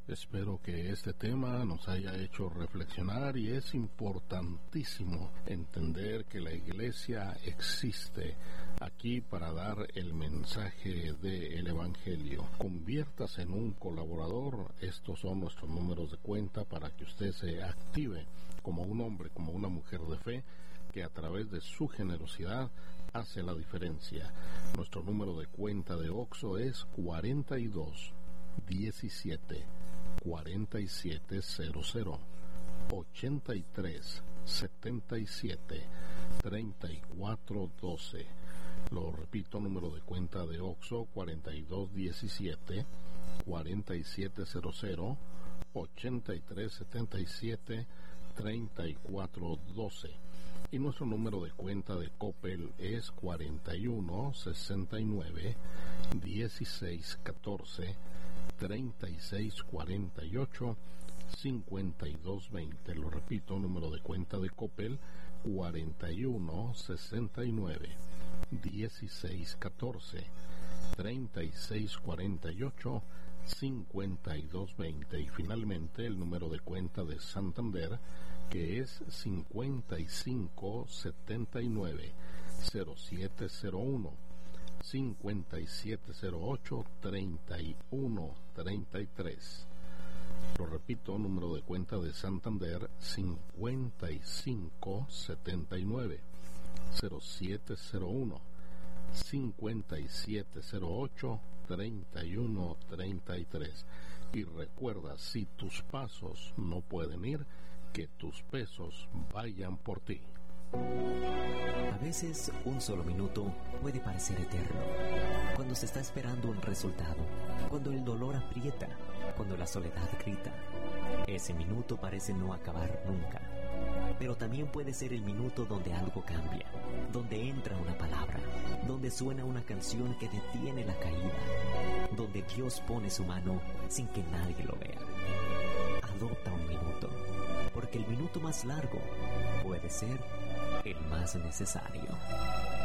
Espero que este tema nos haya hecho reflexionar, y es importantísimo entender que la iglesia existe aquí para dar el mensaje del Evangelio. Conviértase en un colaborador. Estos son nuestros números de cuenta para que usted se active como un hombre, como una mujer de fe, que a través de su generosidad hace la diferencia. Nuestro número de cuenta de OXXO es 42 17 4700 83 77 34 12. Lo repito, número de cuenta de OXXO 42 17 4700 83 77 34 12. Y nuestro número de cuenta de Coppel es 41 69 16 14 36 48 52 20. Lo repito, número de cuenta de Coppel 41 69 16 14 36 48 52 20. Y finalmente el número de cuenta de Santander, que es 55 79 0701 5708 31 33. Lo repito, número de cuenta de Santander 55 79 0701 5708 31 33. Y recuerda, si tus pasos no pueden ir, que tus pesos vayan por ti. A veces un solo minuto puede parecer eterno. Cuando se está esperando un resultado, cuando el dolor aprieta, cuando la soledad grita, ese minuto parece no acabar nunca. Pero también puede ser el minuto donde algo cambia, donde entra una palabra, donde suena una canción que detiene la caída, donde Dios pone su mano sin que nadie lo vea. Adopta un minuto, porque el minuto más largo puede ser el más necesario.